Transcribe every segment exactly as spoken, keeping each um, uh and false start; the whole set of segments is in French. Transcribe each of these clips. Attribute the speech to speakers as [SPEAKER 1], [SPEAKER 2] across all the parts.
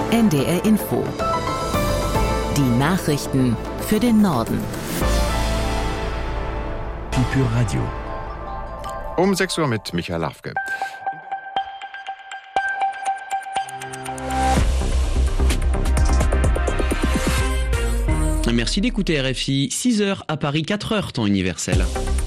[SPEAKER 1] N D R Info. Die Nachrichten für den Norden.
[SPEAKER 2] Pure Radio.
[SPEAKER 3] Um sechs Uhr mit Michael Lafke.
[SPEAKER 4] Merci d'écouter R F I. six heures à Paris, quatre heures temps universel.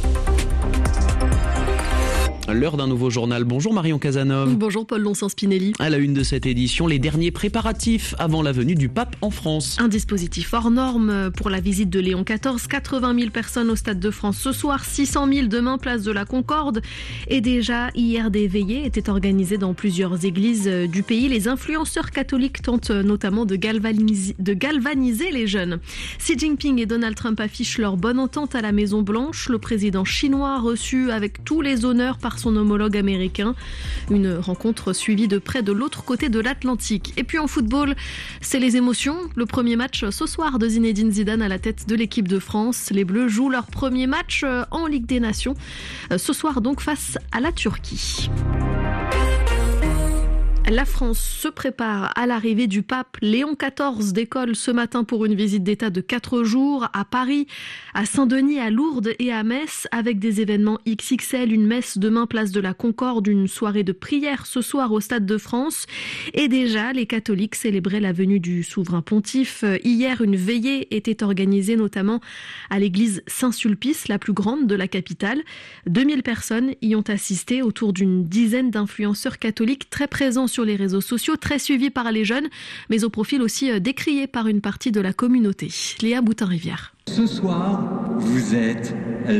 [SPEAKER 4] L'heure d'un nouveau journal. Bonjour Marion Casanov.
[SPEAKER 5] Bonjour Paul Lonsin-Spinelli.
[SPEAKER 4] À la une de cette édition, les derniers préparatifs avant la venue du pape en France.
[SPEAKER 5] Un dispositif hors norme pour la visite de Léon quatorze. quatre-vingt mille personnes au Stade de France ce soir, six cent mille demain, place de la Concorde. Et déjà, hier, des veillées étaient organisées dans plusieurs églises du pays. Les influenceurs catholiques tentent notamment de galvaniser, de galvaniser les jeunes. Xi Jinping et Donald Trump affichent leur bonne entente à la Maison-Blanche. Le président chinois reçu avec tous les honneurs par son homologue américain. Une rencontre suivie de près de l'autre côté de l'Atlantique. Et puis en football, c'est les émotions. Le premier match ce soir de Zinedine Zidane à la tête de l'équipe de France. Les Bleus jouent leur premier match en Ligue des Nations. Ce soir donc face à la Turquie. La France se prépare à l'arrivée du pape. Léon quatorze décolle ce matin pour une visite d'État de quatre jours à Paris, à Saint-Denis, à Lourdes et à Metz, avec des événements X X L, une messe demain place de la Concorde, une soirée de prière ce soir au Stade de France. Et déjà, les catholiques célébraient la venue du souverain pontife. Hier, une veillée était organisée notamment à l'église Saint-Sulpice, la plus grande de la capitale. deux mille personnes y ont assisté autour d'une dizaine d'influenceurs catholiques très présents sur sur les réseaux sociaux, très suivis par les jeunes, mais au profil aussi décrié par une partie de la communauté. Léa Boutin-Rivière.
[SPEAKER 6] Ce soir, vous êtes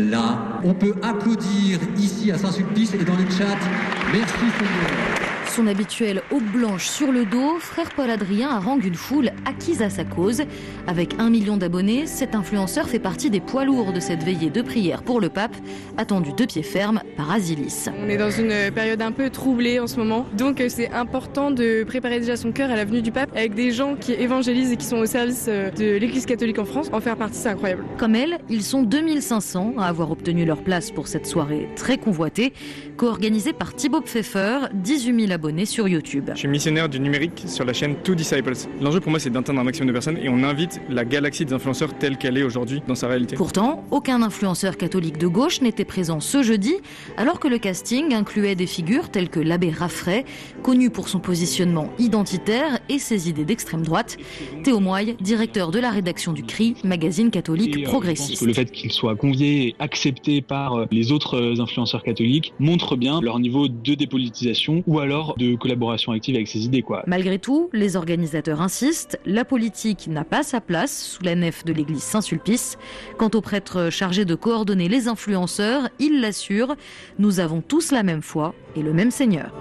[SPEAKER 6] là. On peut applaudir ici à Saint-Sulpice et dans le chat. Merci Seigneur.
[SPEAKER 7] Son habituelle aube blanche sur le dos, frère Paul Adrien harangue une foule acquise à sa cause. Avec un million d'abonnés, cet influenceur fait partie des poids lourds de cette veillée de prière pour le pape, attendu de pied ferme par Asilis.
[SPEAKER 8] On est dans une période un peu troublée en ce moment, donc c'est important de préparer déjà son cœur à la venue du pape avec des gens qui évangélisent et qui sont au service de l'Église catholique en France. En faire partie, c'est incroyable.
[SPEAKER 7] Comme elle, ils sont deux mille cinq cents à avoir obtenu leur place pour cette soirée très convoitée, co-organisée par Thibaut Pfeffer, dix-huit mille abonnés sur YouTube.
[SPEAKER 9] Je suis missionnaire du numérique sur la chaîne Two Disciples. L'enjeu pour moi, c'est d'atteindre un maximum de personnes et on invite la galaxie des influenceurs telle qu'elle est aujourd'hui dans sa réalité.
[SPEAKER 7] Pourtant, aucun influenceur catholique de gauche n'était présent ce jeudi, alors que le casting incluait des figures telles que l'abbé Raffray, connu pour son positionnement identitaire et ses idées d'extrême droite. Théo Moy, directeur de la rédaction du C R I, magazine catholique et, euh, progressiste.
[SPEAKER 10] Je pense que le fait qu'ils soient conviés et acceptés par les autres influenceurs catholiques montre bien leur niveau de dépolitisation ou alors de collaboration active avec ces idées, quoi.
[SPEAKER 7] Malgré tout, les organisateurs insistent, la politique n'a pas sa place sous la nef de l'église Saint-Sulpice. Quant au prêtre chargé de coordonner les influenceurs, il l'assure, nous avons tous la même foi et le même Seigneur.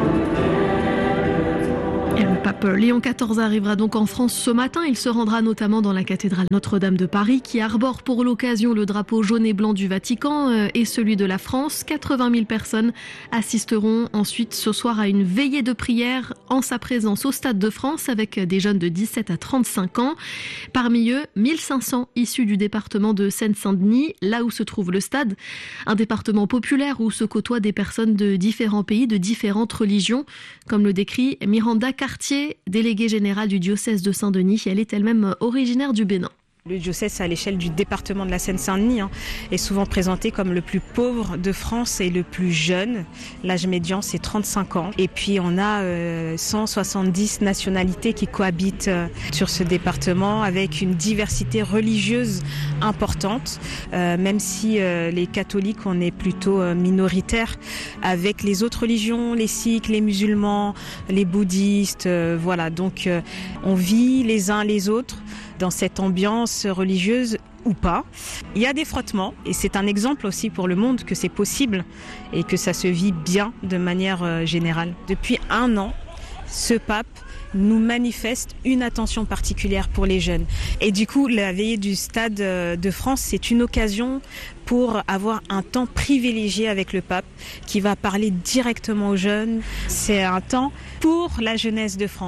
[SPEAKER 5] Et le pape Léon quatorze arrivera donc en France ce matin. Il se rendra notamment dans la cathédrale Notre-Dame de Paris qui arbore pour l'occasion le drapeau jaune et blanc du Vatican et celui de la France. quatre-vingt mille personnes assisteront ensuite ce soir à une veillée de prière en sa présence au Stade de France avec des jeunes de dix-sept à trente-cinq ans. Parmi eux, mille cinq cents issus du département de Seine-Saint-Denis, là où se trouve le stade. Un département populaire où se côtoient des personnes de différents pays, de différentes religions, comme le décrit Miranda Cartier, déléguée générale du diocèse de Saint-Denis. Elle est elle-même originaire du Bénin.
[SPEAKER 11] Le diocèse à l'échelle du département de la Seine-Saint-Denis hein, est souvent présenté comme le plus pauvre de France et le plus jeune. L'âge médian c'est trente-cinq ans. Et puis on a euh, cent soixante-dix nationalités qui cohabitent euh, sur ce département avec une diversité religieuse importante. Euh, même si euh, les catholiques on est plutôt euh, minoritaires avec les autres religions, les sikhs, les musulmans, les bouddhistes. Euh, voilà, donc euh, on vit les uns les autres dans cette ambiance religieuse ou pas. Il y a des frottements et c'est un exemple aussi pour le monde que c'est possible et que ça se vit bien de manière euh, générale. Depuis un an, ce pape nous manifeste une attention particulière pour les jeunes. Et du coup, la veillée du Stade de France, c'est une occasion pour avoir un temps privilégié avec le pape qui va parler directement aux jeunes. C'est un temps pour la jeunesse de France.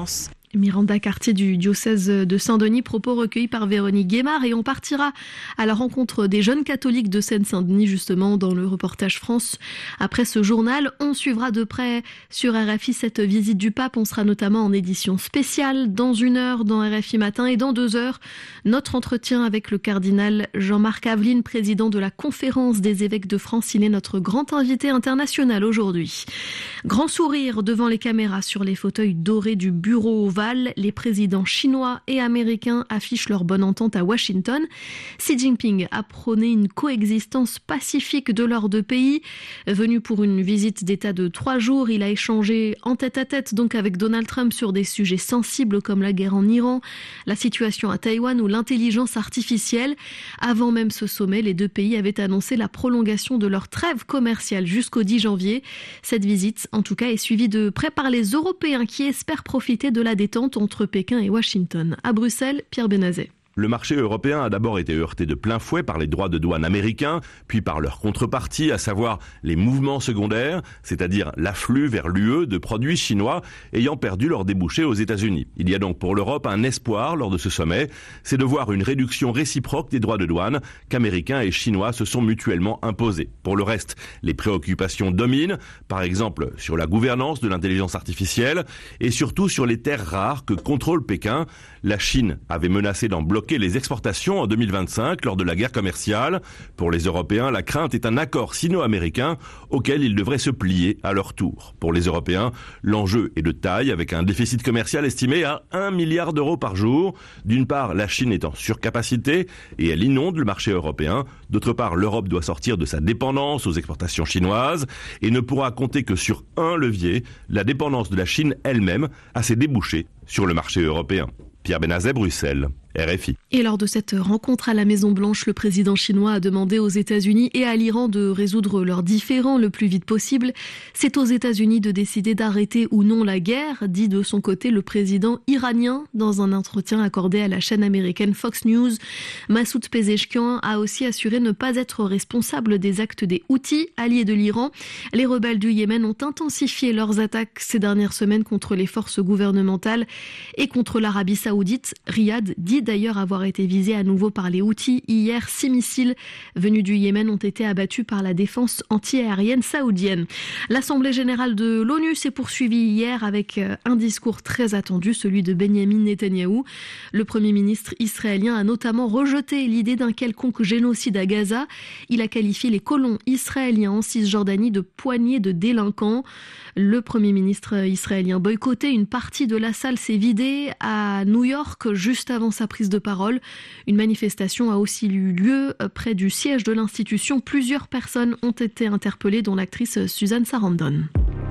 [SPEAKER 5] Miranda Cartier du diocèse de Saint-Denis, propos recueillis par Véronique Guémard, et on partira à la rencontre des jeunes catholiques de Seine-Saint-Denis justement dans le reportage France. Après ce journal, on suivra de près sur R F I cette visite du pape. On sera notamment en édition spéciale dans une heure dans R F I Matin, et dans deux heures, notre entretien avec le cardinal Jean-Marc Aveline, président de la Conférence des évêques de France. Il est notre grand invité international aujourd'hui. Grand sourire devant les caméras sur les fauteuils dorés du bureau ovale. Les présidents chinois et américains affichent leur bonne entente à Washington. Xi Jinping a prôné une coexistence pacifique de leurs deux pays. Venu pour une visite d'État de trois jours, il a échangé en tête-à-tête donc avec Donald Trump sur des sujets sensibles comme la guerre en Iran, la situation à Taïwan ou l'intelligence artificielle. Avant même ce sommet, les deux pays avaient annoncé la prolongation de leur trêve commerciale jusqu'au dix janvier. Cette visite, en tout cas, est suivie de près par les Européens qui espèrent profiter de la détente entre Pékin et Washington. À Bruxelles, Pierre Benazet.
[SPEAKER 2] Le marché européen a d'abord été heurté de plein fouet par les droits de douane américains, puis par leur contrepartie, à savoir les mouvements secondaires, c'est-à-dire l'afflux vers l'U E de produits chinois ayant perdu leur débouché aux États-Unis. Il y a donc pour l'Europe un espoir lors de ce sommet, c'est de voir une réduction réciproque des droits de douane qu'Américains et Chinois se sont mutuellement imposés. Pour le reste, les préoccupations dominent, par exemple sur la gouvernance de l'intelligence artificielle et surtout sur les terres rares que contrôle Pékin. La Chine avait menacé d'en bloquer les exportations en deux mille vingt-cinq lors de la guerre commerciale. Pour les Européens, la crainte est un accord sino-américain auquel ils devraient se plier à leur tour. Pour les Européens, l'enjeu est de taille avec un déficit commercial estimé à un milliard d'euros par jour. D'une part, la Chine est en surcapacité et elle inonde le marché européen. D'autre part, l'Europe doit sortir de sa dépendance aux exportations chinoises et ne pourra compter que sur un levier, la dépendance de la Chine elle-même à ses débouchés sur le marché européen. Pierre Benazet, Bruxelles, R F I.
[SPEAKER 5] Et lors de cette rencontre à la Maison-Blanche, le président chinois a demandé aux États-Unis et à l'Iran de résoudre leurs différends le plus vite possible. C'est aux États-Unis de décider d'arrêter ou non la guerre, dit de son côté le président iranien dans un entretien accordé à la chaîne américaine Fox News. Massoud Pezeshkian a aussi assuré ne pas être responsable des actes des Houthis, alliés de l'Iran. Les rebelles du Yémen ont intensifié leurs attaques ces dernières semaines contre les forces gouvernementales et contre l'Arabie saoudite. Riyad dit d'ailleurs avoir été visé à nouveau par les Houthis. Hier, six missiles venus du Yémen ont été abattus par la défense anti-aérienne saoudienne. L'Assemblée générale de l'ONU s'est poursuivie hier avec un discours très attendu, celui de Benyamin Netanyahou. Le Premier ministre israélien a notamment rejeté l'idée d'un quelconque génocide à Gaza. Il a qualifié les colons israéliens en Cisjordanie de poignées de délinquants. Le Premier ministre israélien boycotté, une partie de la salle s'est vidée à New York juste avant sa prise de parole. Une manifestation a aussi eu lieu près du siège de l'institution. Plusieurs personnes ont été interpellées, dont l'actrice Suzanne Sarandon.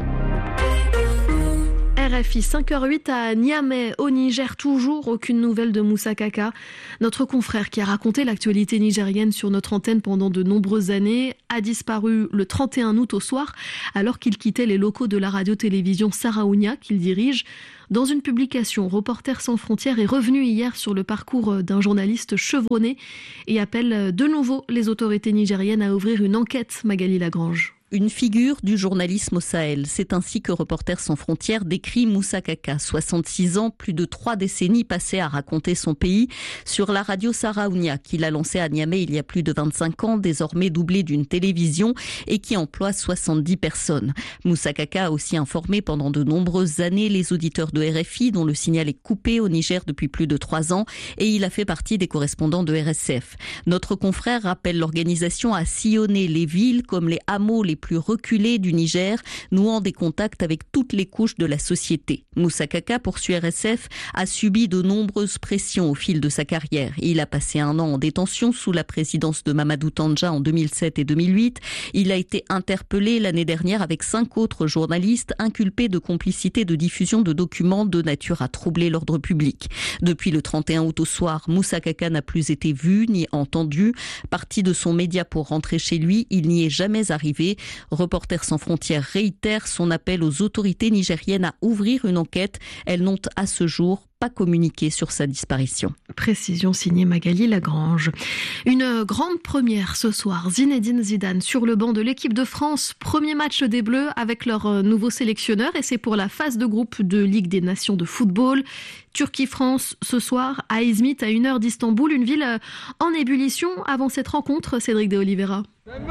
[SPEAKER 5] R F I, cinq heures huit à Niamey, au Niger, toujours aucune nouvelle de Moussa Kaka. Notre confrère qui a raconté l'actualité nigérienne sur notre antenne pendant de nombreuses années a disparu le trente et un août au soir alors qu'il quittait les locaux de la radio-télévision Saraounia qu'il dirige. Dans une publication, Reporters sans frontières est revenu hier sur le parcours d'un journaliste chevronné et appelle de nouveau les autorités nigériennes à ouvrir une enquête. Magali Lagrange.
[SPEAKER 12] Une figure du journalisme au Sahel. C'est ainsi que Reporters sans frontières décrit Moussa Kaka. soixante-six ans, plus de trois décennies passées à raconter son pays sur la radio Saraounia, qu'il a lancée à Niamey il y a plus de vingt-cinq ans, désormais doublée d'une télévision et qui emploie soixante-dix personnes. Moussa Kaka a aussi informé pendant de nombreuses années les auditeurs de R F I, dont le signal est coupé au Niger depuis plus de trois ans, et il a fait partie des correspondants de R S F. Notre confrère rappelle l'organisation a sillonné les villes comme les hameaux les plus reculés du Niger, nouant des contacts avec toutes les couches de la société. Moussa Kaka, poursuit R S F, a subi de nombreuses pressions au fil de sa carrière. Il a passé un an en détention sous la présidence de Mamadou Tandja en deux mille sept et deux mille huit. Il a été interpellé l'année dernière avec cinq autres journalistes inculpés de complicité de diffusion de documents de nature à troubler l'ordre public. Depuis le trente et un août au soir, Moussa Kaka n'a plus été vu ni entendu. Parti de son média pour rentrer chez lui, il n'y est jamais arrivé. Reporters sans frontières réitère son appel aux autorités nigériennes à ouvrir une enquête. Elles n'ont à ce jour pas communiqué sur sa disparition.
[SPEAKER 5] Précision signée Magali Lagrange. Une grande première ce soir. Zinedine Zidane sur le banc de l'équipe de France. Premier match des Bleus avec leur nouveau sélectionneur et c'est pour la phase de groupe de Ligue des Nations de football. Turquie-France ce soir à Izmit à une heure d'Istanbul, une ville en ébullition avant cette rencontre. Cédric de Oliveira.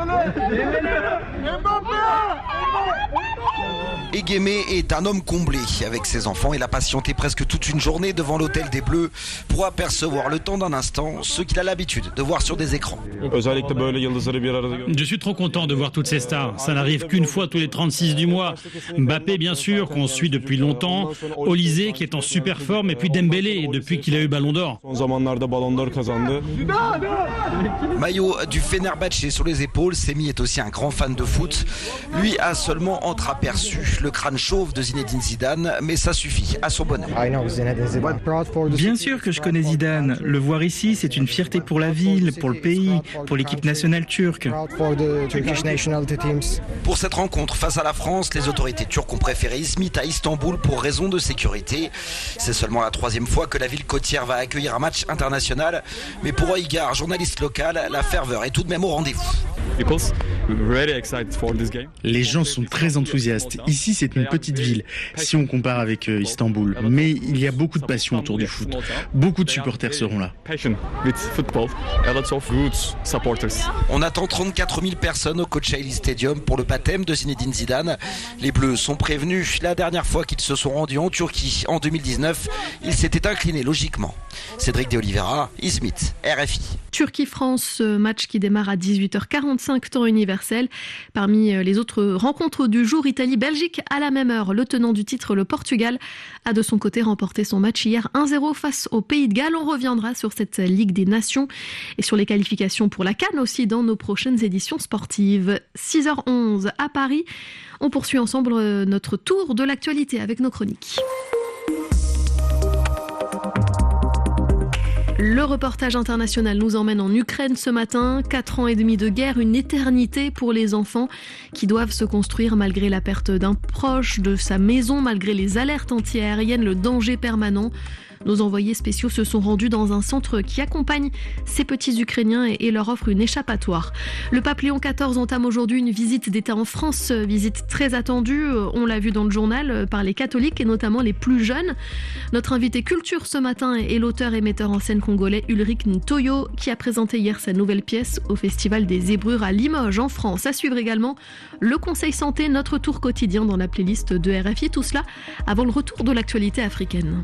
[SPEAKER 13] Eguémé est un homme comblé. Avec ses enfants, il a patienté presque toute une journée devant l'hôtel des Bleus pour apercevoir le temps d'un instant ce qu'il a l'habitude de voir sur des écrans.
[SPEAKER 14] Je suis trop content de voir toutes ces stars. Ça n'arrive qu'une fois tous les trente-six du mois. Mbappé, bien sûr, qu'on suit depuis longtemps. Olysée, qui est en super forme. Et puis Dembélé, depuis qu'il a eu Ballon d'Or.
[SPEAKER 13] Maillot du Fenerbahçe sur les épaules, Semi est aussi un grand fan de foot. Lui a seulement entreaperçu le crâne chauve de Zinedine Zidane, mais ça suffit à son bonheur.
[SPEAKER 15] Bien sûr que je connais Zidane. Le voir ici, c'est une fierté pour la ville, pour le pays, pour l'équipe nationale turque.
[SPEAKER 13] Pour cette rencontre face à la France, les autorités turques ont préféré Izmit à Istanbul pour raison de sécurité. C'est seulement la troisième fois que la ville côtière va accueillir un match international. Mais pour Oygar, journaliste local, la ferveur est tout de même au rendez-vous.
[SPEAKER 16] Les gens sont très enthousiastes. Ici, c'est une petite ville, si on compare avec euh, Istanbul. Mais il y a beaucoup de passion autour du foot. Beaucoup de supporters seront là.
[SPEAKER 13] On attend trente-quatre mille personnes au Kocaeli Stadium pour le baptême de Zinedine Zidane. Les Bleus sont prévenus. La dernière fois qu'ils se sont rendus en Turquie, en deux mille dix-neuf, ils s'étaient inclinés logiquement. Cédric de Oliveira, Izmit, R F I.
[SPEAKER 5] Turquie-France, match qui démarre à dix-huit heures quarante-cinq, temps universel. Parmi les autres rencontres du jour, Italie-Belgique à la même heure. Le tenant du titre, le Portugal, a de son côté remporté son match hier un zéro face au Pays de Galles. On reviendra sur cette Ligue des Nations et sur les qualifications pour la CAN aussi dans nos prochaines éditions sportives. six heures onze à Paris. On poursuit ensemble notre tour de l'actualité avec nos chroniques. Le reportage international nous emmène en Ukraine ce matin. Quatre ans et demi de guerre, une éternité pour les enfants qui doivent se construire malgré la perte d'un proche, de sa maison, malgré les alertes anti-aériennes, le danger permanent. Nos envoyés spéciaux se sont rendus dans un centre qui accompagne ces petits Ukrainiens et leur offre une échappatoire. Le pape Léon quatorze entame aujourd'hui une visite d'État en France, visite très attendue, on l'a vu dans le journal, par les catholiques et notamment les plus jeunes. Notre invité culture ce matin est l'auteur et metteur en scène congolais Ulrich Ntoyo qui a présenté hier sa nouvelle pièce au Festival des Hébreux à Limoges en France. À suivre également le Conseil Santé, notre tour quotidien dans la playlist de R F I. Tout cela avant le retour de l'actualité africaine.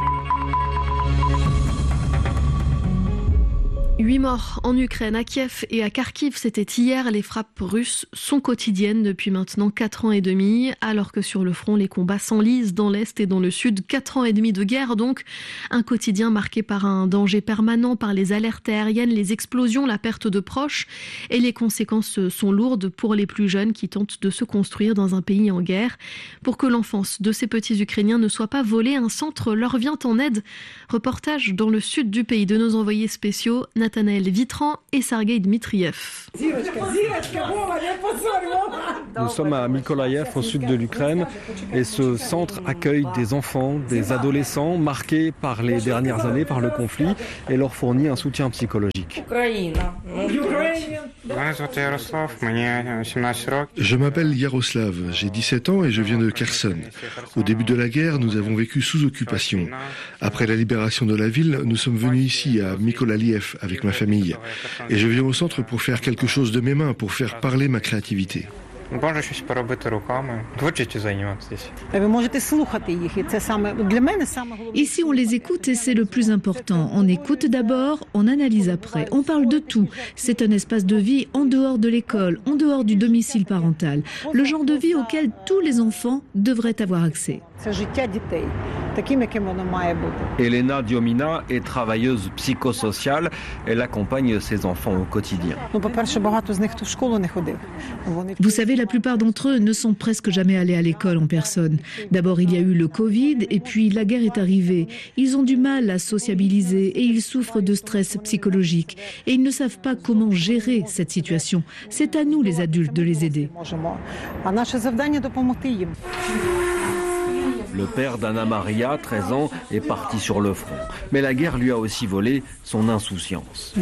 [SPEAKER 5] Huit morts en Ukraine, à Kiev et à Kharkiv, c'était hier. Les frappes russes sont quotidiennes depuis maintenant quatre ans et demi, alors que sur le front, les combats s'enlisent dans l'Est et dans le Sud. Quatre ans et demi de guerre, donc. Un quotidien marqué par un danger permanent, par les alertes aériennes, les explosions, la perte de proches. Et les conséquences sont lourdes pour les plus jeunes qui tentent de se construire dans un pays en guerre. Pour que l'enfance de ces petits Ukrainiens ne soit pas volée, un centre leur vient en aide. Reportage dans le sud du pays de nos envoyés spéciaux, Nathanaël Vitran et Sergueï Dmitriev.
[SPEAKER 17] Nous sommes à Mykolaïev, au sud de l'Ukraine, et ce centre accueille des enfants, des adolescents marqués par les dernières années, par le conflit, et leur fournit un soutien psychologique.
[SPEAKER 18] Je m'appelle Yaroslav, j'ai dix-sept ans et je viens de Kherson. Au début de la guerre, nous avons vécu sous occupation. Après la libération de la ville, nous sommes venus ici à Mykolaïev avec ma famille. Et je viens au centre pour faire quelque chose de mes mains, pour faire parler ma créativité.
[SPEAKER 19] Ici, on les écoute et c'est le plus important. On écoute d'abord, on analyse après. On parle de tout. C'est un espace de vie en dehors de l'école, en dehors du domicile parental. Le genre de vie auquel tous les enfants devraient avoir accès.
[SPEAKER 17] Elena Diomina est travailleuse psychosociale. Elle accompagne ses enfants au quotidien.
[SPEAKER 19] Vous savez, la plupart d'entre eux ne sont presque jamais allés à l'école en personne. D'abord, il y a eu le Covid et puis la guerre est arrivée. Ils ont du mal à sociabiliser et ils souffrent de stress psychologique. Et ils ne savent pas comment gérer cette situation. C'est à nous, les adultes, de les aider.
[SPEAKER 17] Le père d'Anna Maria, treize ans, est parti sur le front. Mais la guerre lui a aussi volé son insouciance.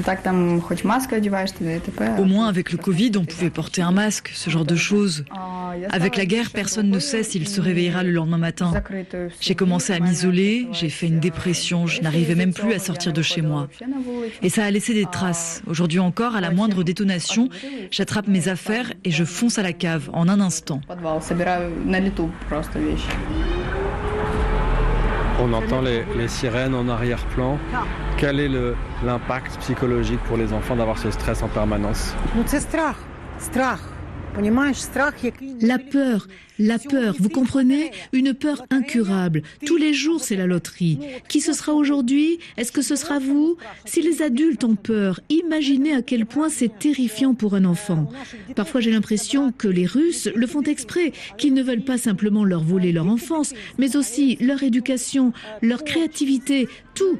[SPEAKER 20] Au moins avec le Covid, on pouvait porter un masque, ce genre de choses. Avec la guerre, personne ne sait s'il se réveillera le lendemain matin. J'ai commencé à m'isoler, j'ai fait une dépression, je n'arrivais même plus à sortir de chez moi. Et ça a laissé des traces. Aujourd'hui encore, à la moindre détonation, j'attrape mes affaires et je fonce à la cave en un instant.
[SPEAKER 17] On entend les, les sirènes en arrière-plan. Quel est le, l'impact psychologique pour les enfants d'avoir ce stress en permanence ?
[SPEAKER 19] La peur, la peur, vous comprenez ? Une peur incurable. Tous les jours, c'est la loterie. Qui ce sera aujourd'hui ? Est-ce que ce sera vous ? Si les adultes ont peur, imaginez à quel point c'est terrifiant pour un enfant. Parfois, j'ai l'impression que les Russes le font exprès, qu'ils ne veulent pas simplement leur voler leur enfance, mais aussi leur éducation, leur créativité, tout.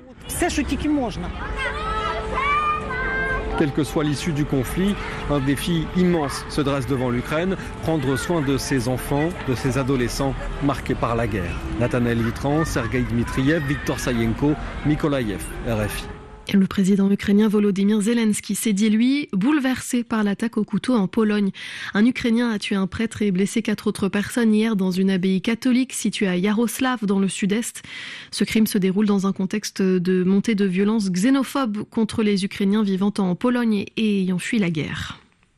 [SPEAKER 17] Quelle que soit l'issue du conflit, un défi immense se dresse devant l'Ukraine, prendre soin de ses enfants, de ses adolescents marqués par la guerre. Nathanaël Vitran, Sergueï Dmitriev, Viktor Sayenko, Mykolaïev, R F I.
[SPEAKER 5] Le président ukrainien Volodymyr Zelensky s'est dit, lui, bouleversé par l'attaque au couteau en Pologne. Un Ukrainien a tué un prêtre et blessé quatre autres personnes hier dans une abbaye catholique située à Yaroslav, dans le sud-est. Ce crime se déroule dans un contexte de montée de violence xénophobe contre les Ukrainiens vivant en Pologne et ayant fui la guerre.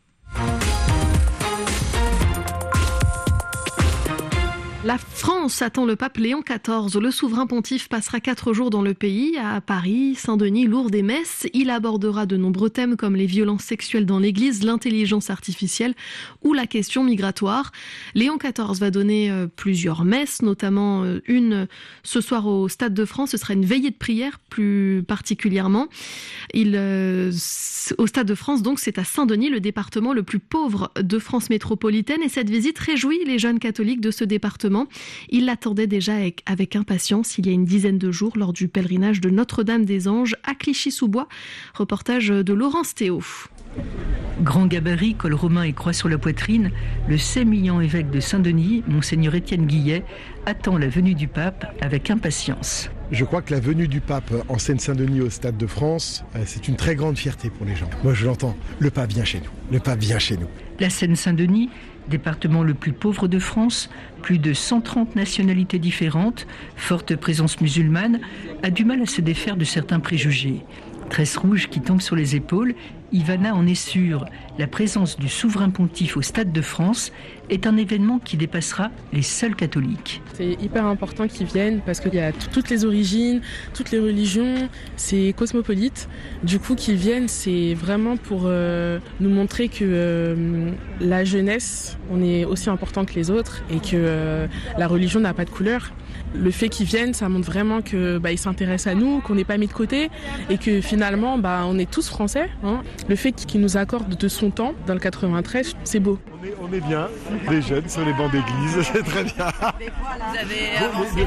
[SPEAKER 5] La France attend le pape Léon quatorze. Le souverain pontife passera quatre jours dans le pays, à Paris, Saint-Denis, Lourdes et Metz. Il abordera de nombreux thèmes comme les violences sexuelles dans l'Église, l'intelligence artificielle ou la question migratoire. Léon quatorze va donner euh, plusieurs messes, notamment euh, une ce soir au Stade de France. Ce sera une veillée de prière plus particulièrement. Il, euh, au Stade de France, donc, c'est à Saint-Denis, le département le plus pauvre de France métropolitaine. Et cette visite réjouit les jeunes catholiques de ce département. Il l'attendait déjà avec, avec impatience il y a une dizaine de jours lors du pèlerinage de Notre-Dame-des-Anges à Clichy-sous-Bois. Reportage de Laurence Théo.
[SPEAKER 21] Grand gabarit, col romain et croix sur la poitrine, le sémillant évêque de Saint-Denis, Monseigneur Étienne Guillet, attend la venue du pape avec impatience.
[SPEAKER 22] Je crois que la venue du pape en Seine-Saint-Denis au Stade de France, c'est une très grande fierté pour les gens. Moi je l'entends, le pape vient chez nous, le pape vient chez nous.
[SPEAKER 21] La Seine-Saint-Denis, département le plus pauvre de France, plus de cent trente nationalités différentes, forte présence musulmane, a du mal à se défaire de certains préjugés. Tresse rouge qui tombe sur les épaules, Ivana en est sûre. La présence du souverain pontife au Stade de France est un événement qui dépassera les seuls catholiques.
[SPEAKER 8] C'est hyper important qu'ils viennent parce qu'il y a t- toutes les origines, toutes les religions, c'est cosmopolite. Du coup, qu'ils viennent, c'est vraiment pour euh, nous montrer que euh, la jeunesse, on est aussi important que les autres et que euh, la religion n'a pas de couleur. Le fait qu'ils viennent, ça montre vraiment que bah, ils s'intéressent à nous, qu'on n'est pas mis de côté et que finalement, bah, on est tous français. Hein. Le fait qu'il nous accorde de son temps dans le quatre-vingt-treize, c'est beau.
[SPEAKER 22] On est, on est bien, les jeunes sur les bancs d'église, c'est très bien.
[SPEAKER 21] Vous avez avancé.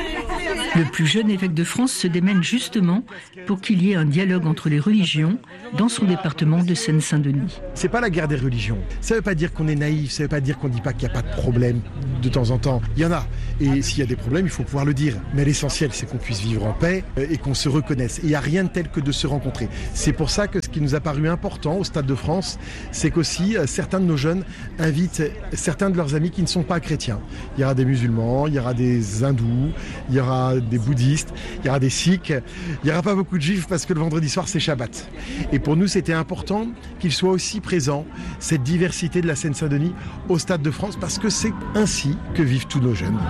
[SPEAKER 21] Le plus jeune évêque de France se démène justement pour qu'il y ait un dialogue entre les religions dans son département de Seine-Saint-Denis.
[SPEAKER 22] C'est pas la guerre des religions. Ça veut pas dire qu'on est naïf, ça veut pas dire qu'on dit pas qu'il n'y a pas de problème de temps en temps. Il y en a. Et s'il y a des problèmes, il faut pouvoir le dire. Mais l'essentiel, c'est qu'on puisse vivre en paix et qu'on se reconnaisse. Et il n'y a rien de tel que de se rencontrer. C'est pour ça que ce qui nous a paru important au Stade de France, c'est qu'aussi certains de nos jeunes invitent certains de leurs amis qui ne sont pas chrétiens. Il y aura des musulmans, il y aura des hindous, il y aura des bouddhistes, il y aura des sikhs. Il n'y aura pas beaucoup de juifs parce que le vendredi soir, c'est Shabbat. Et pour nous, c'était important qu'il soit aussi présent, cette diversité de la Seine-Saint-Denis au Stade de France, parce que c'est ainsi que vivent tous nos jeunes.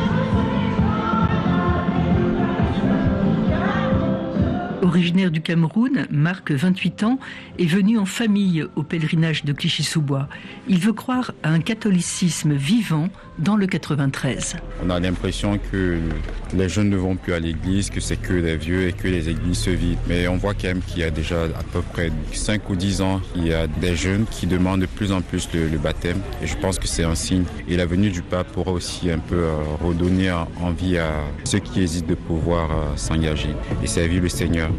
[SPEAKER 21] Originaire du Cameroun, Marc, vingt-huit ans, est venu en famille au pèlerinage de Clichy-sous-Bois. Il veut croire à un catholicisme vivant dans le quatre-vingt-treize.
[SPEAKER 23] On a l'impression que les jeunes ne vont plus à l'église, que c'est que les vieux et que les églises se vident. Mais on voit quand même qu'il y a déjà à peu près cinq ou dix ans, il y a des jeunes qui demandent de plus en plus le, le baptême. Et je pense que c'est un signe. Et la venue du pape pourra aussi un peu euh, redonner envie à ceux qui hésitent de pouvoir euh, s'engager et servir le Seigneur.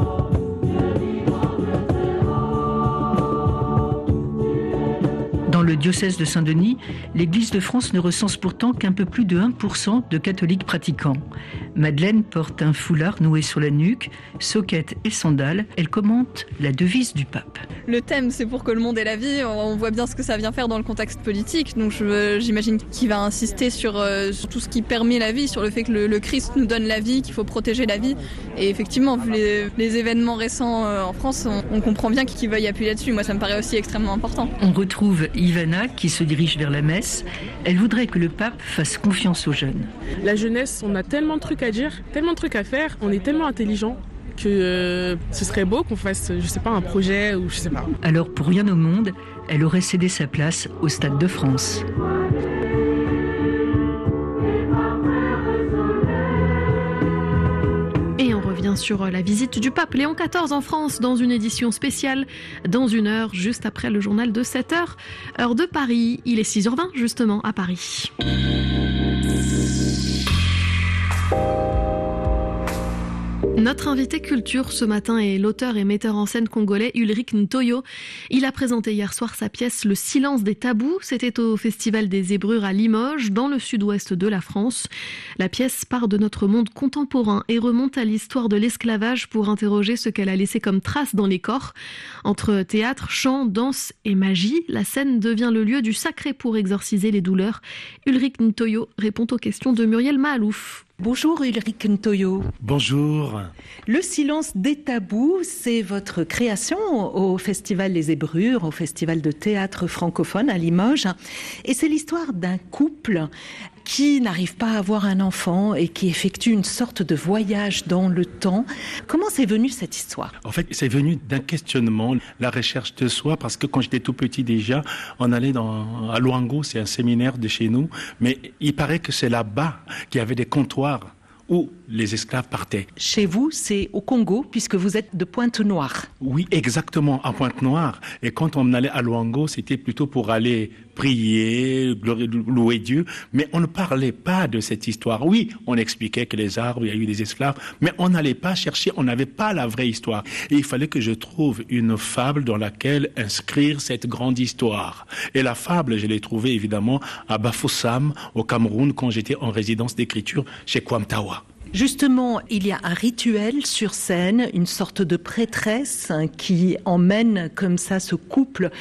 [SPEAKER 21] Dans le diocèse de Saint-Denis, l'Église de France ne recense pourtant qu'un peu plus de un pour cent de catholiques pratiquants. Madeleine porte un foulard noué sur la nuque, soquette et sandales. Elle commente la devise du pape.
[SPEAKER 1] Le thème, c'est pour que le monde ait la vie. On voit bien ce que ça vient faire dans le contexte politique. Donc je, j'imagine qu'il va insister sur, euh, sur tout ce qui permet la vie, sur le fait que le, le Christ nous donne la vie, qu'il faut protéger la vie. Et effectivement, vu les, les événements récents euh, en France, on, on comprend bien qu'il veuille appuyer là-dessus. Moi, ça me paraît aussi extrêmement important.
[SPEAKER 21] On retrouve Ivana qui se dirige vers la messe. Elle voudrait que le pape fasse confiance aux jeunes.
[SPEAKER 8] La jeunesse, on a tellement de trucs à dire, tellement de trucs à faire, on est tellement intelligent que euh, ce serait beau qu'on fasse, je sais pas, un projet ou je sais pas.
[SPEAKER 21] Alors pour rien au monde, elle aurait cédé sa place au Stade de France.
[SPEAKER 5] Et on revient sur la visite du pape Léon quatorze en France dans une édition spéciale dans une heure, juste après le journal de sept heures, heure de Paris. Il est six heures vingt justement à Paris. Notre invité culture ce matin est l'auteur et metteur en scène congolais Ulrich Ntoyo. Il a présenté hier soir sa pièce Le silence des tabous. C'était au Festival des Zébrures à Limoges, dans le sud-ouest de la France. La pièce part de notre monde contemporain et remonte à l'histoire de l'esclavage pour interroger ce qu'elle a laissé comme trace dans les corps. Entre théâtre, chant, danse et magie, la scène devient le lieu du sacré pour exorciser les douleurs. Ulrich Ntoyo répond aux questions de Muriel Mahalouf.
[SPEAKER 3] Bonjour Ulrich Ntoyo.
[SPEAKER 4] Bonjour.
[SPEAKER 3] Le silence des tabous, c'est votre création au Festival Les Zébrures, au Festival de théâtre francophone à Limoges. Et c'est l'histoire d'un couple qui n'arrive pas à avoir un enfant et qui effectue une sorte de voyage dans le temps. Comment c'est venu cette histoire ?
[SPEAKER 4] En fait, c'est venu d'un questionnement, la recherche de soi, parce que quand j'étais tout petit déjà, on allait dans, à Luango, c'est un séminaire de chez nous, mais il paraît que c'est là-bas qu'il y avait des comptoirs où les esclaves partaient.
[SPEAKER 3] Chez vous, c'est au Congo, puisque vous êtes de Pointe-Noire.
[SPEAKER 4] Oui, exactement, à Pointe-Noire. Et quand on allait à Luango, c'était plutôt pour aller prier, louer Dieu, mais on ne parlait pas de cette histoire. Oui, on expliquait que les arbres, il y a eu des esclaves, mais on n'allait pas chercher, on n'avait pas la vraie histoire. Et il fallait que je trouve une fable dans laquelle inscrire cette grande histoire. Et la fable, je l'ai trouvée évidemment à Bafoussam, au Cameroun, quand j'étais en résidence d'écriture chez Kwamtawa.
[SPEAKER 3] Justement, il y a un rituel sur scène, une sorte de prêtresse qui emmène comme ça ce couple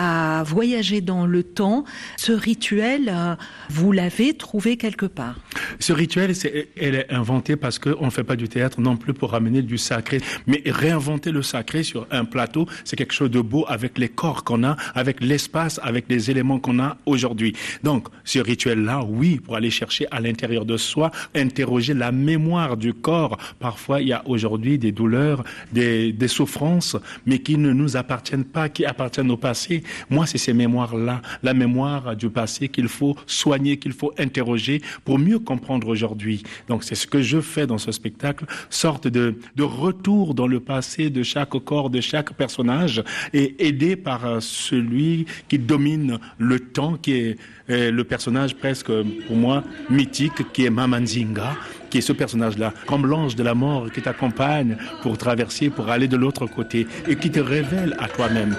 [SPEAKER 3] à voyager dans le temps. Ce rituel, vous l'avez trouvé quelque part ?
[SPEAKER 4] Ce rituel, c'est, elle est inventée parce qu'on ne fait pas du théâtre non plus pour ramener du sacré. Mais réinventer le sacré sur un plateau, c'est quelque chose de beau avec les corps qu'on a, avec l'espace, avec les éléments qu'on a aujourd'hui. Donc, ce rituel-là, oui, pour aller chercher à l'intérieur de soi, interroger la mémoire mémoire du corps. Parfois, il y a aujourd'hui des douleurs, des, des souffrances, mais qui ne nous appartiennent pas, qui appartiennent au passé. Moi, c'est ces mémoires-là, la mémoire du passé qu'il faut soigner, qu'il faut interroger pour mieux comprendre aujourd'hui. Donc, c'est ce que je fais dans ce spectacle, sorte de, de retour dans le passé de chaque corps, de chaque personnage, et aidé par celui qui domine le temps, qui est euh, le personnage presque, pour moi, mythique, qui est Mamanzinga, qui est ce personnage-là, comme l'ange de la mort qui t'accompagne pour traverser, pour aller de l'autre côté et qui te révèle à toi-même.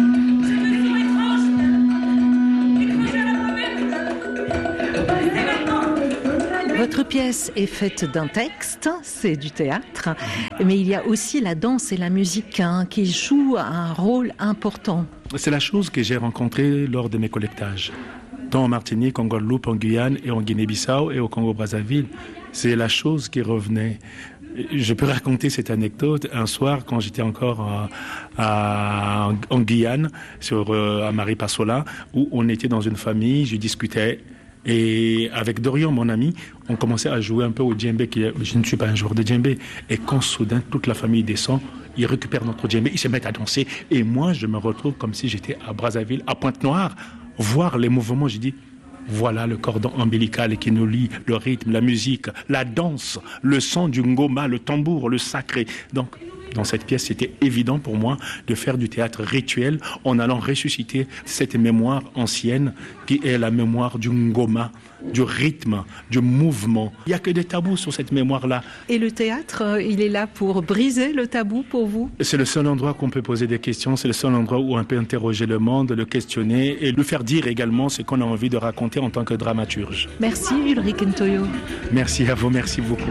[SPEAKER 3] Votre pièce est faite d'un texte, c'est du théâtre, mais il y a aussi la danse et la musique hein, qui jouent un rôle important.
[SPEAKER 4] C'est la chose que j'ai rencontrée lors de mes collectages, tant en Martinique, en Guadeloupe, en Guyane et en Guinée-Bissau et au Congo-Brazzaville. C'est la chose qui revenait. Je peux raconter cette anecdote. Un soir, quand j'étais encore à, à, en Guyane, sur, à Maripasola, où on était dans une famille, je discutais. Et avec Dorian, mon ami, on commençait à jouer un peu au djembé. Qui est, je ne suis pas un joueur de djembé. Et quand soudain, toute la famille descend, ils récupèrent notre djembé, ils se mettent à danser. Et moi, je me retrouve comme si j'étais à Brazzaville, à Pointe-Noire, voir les mouvements. Je dis... Voilà le cordon ombilical qui nous lie, le rythme, la musique, la danse, le son du ngoma, le tambour, le sacré. Donc, dans cette pièce, c'était évident pour moi de faire du théâtre rituel en allant ressusciter cette mémoire ancienne qui est la mémoire du ngoma, du rythme, du mouvement. Il n'y a que des tabous sur cette mémoire-là.
[SPEAKER 3] Et le théâtre, il est là pour briser le tabou pour vous ?
[SPEAKER 4] C'est le seul endroit qu'on peut poser des questions, c'est le seul endroit où on peut interroger le monde, le questionner et lui faire dire également ce qu'on a envie de raconter en tant que dramaturge.
[SPEAKER 3] Merci Ulrich Ntoyo.
[SPEAKER 4] Merci à vous, merci beaucoup.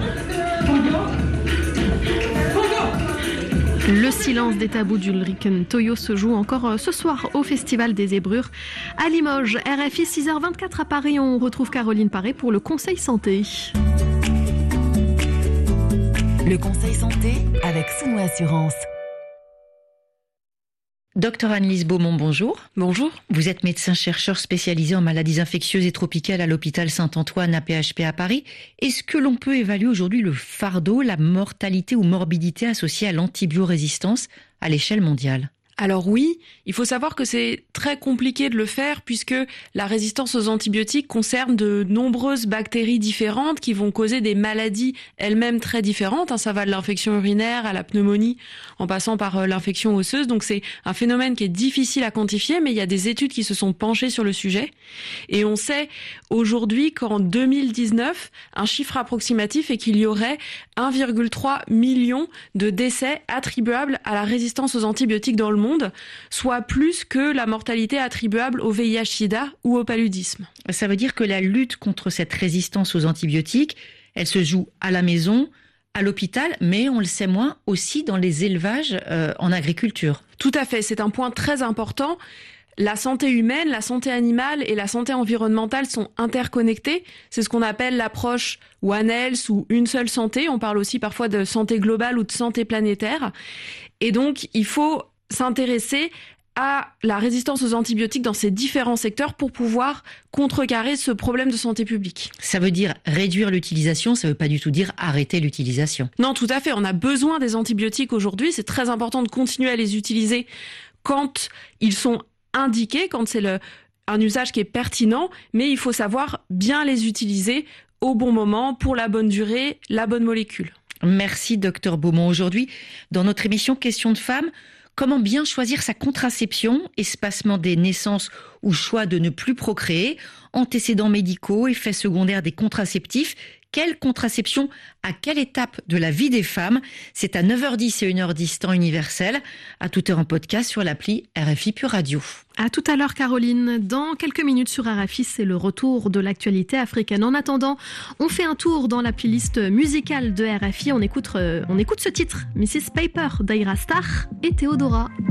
[SPEAKER 5] Le silence des tabous d'Ulrich Ntoyo se joue encore ce soir au Festival des Zébrures à Limoges. R F I six heures vingt-quatre à Paris, on retrouve Caroline Paré pour le Conseil Santé.
[SPEAKER 6] Le Conseil Santé avec Souno Assurance.
[SPEAKER 9] Docteur Anne-Lise Beaumont, bonjour.
[SPEAKER 10] Bonjour.
[SPEAKER 9] Vous êtes médecin-chercheur spécialisé en maladies infectieuses et tropicales à l'hôpital Saint-Antoine A P H P à Paris. Est-ce que l'on peut évaluer aujourd'hui le fardeau, la mortalité ou morbidité associée à l'antibiorésistance à l'échelle mondiale ?
[SPEAKER 10] Alors oui, il faut savoir que c'est très compliqué de le faire puisque la résistance aux antibiotiques concerne de nombreuses bactéries différentes qui vont causer des maladies elles-mêmes très différentes. Ça va de l'infection urinaire à la pneumonie en passant par l'infection osseuse. Donc c'est un phénomène qui est difficile à quantifier, mais il y a des études qui se sont penchées sur le sujet. Et on sait aujourd'hui qu'en deux mille dix-neuf, un chiffre approximatif est qu'il y aurait un virgule trois million de décès attribuables à la résistance aux antibiotiques dans le monde, soit plus que la mortalité attribuable au V I H sida ou au paludisme.
[SPEAKER 9] Ça veut dire que la lutte contre cette résistance aux antibiotiques, elle se joue à la maison, à l'hôpital, mais on le sait moins aussi dans les élevages euh, en agriculture.
[SPEAKER 10] Tout à fait, c'est un point très important. La santé humaine, la santé animale et la santé environnementale sont interconnectées. C'est ce qu'on appelle l'approche One Health ou une seule santé. On parle aussi parfois de santé globale ou de santé planétaire. Et donc, il faut s'intéresser à la résistance aux antibiotiques dans ces différents secteurs pour pouvoir contrecarrer ce problème de santé publique.
[SPEAKER 9] Ça veut dire réduire l'utilisation, ça ne veut pas du tout dire arrêter l'utilisation.
[SPEAKER 10] Non, tout à fait. On a besoin des antibiotiques aujourd'hui. C'est très important de continuer à les utiliser quand ils sont indiqués, quand c'est le, un usage qui est pertinent, mais il faut savoir bien les utiliser au bon moment, pour la bonne durée, la bonne molécule.
[SPEAKER 9] Merci, docteur Beaumont. Aujourd'hui, dans notre émission Questions de femmes, comment bien choisir sa contraception, espacement des naissances ou choix de ne plus procréer, antécédents médicaux, effets secondaires des contraceptifs. Quelle contraception à quelle étape de la vie des femmes? C'est à neuf heures dix et une heure dix temps universel. À toute heure en podcast sur l'appli R F I Pure Radio.
[SPEAKER 5] À tout à l'heure, Caroline. Dans quelques minutes sur R F I, c'est le retour de l'actualité africaine. En attendant, on fait un tour dans la playlist musicale de R F I. On écoute, euh, on écoute ce titre, missus Paper d'Aira Star et Théodora.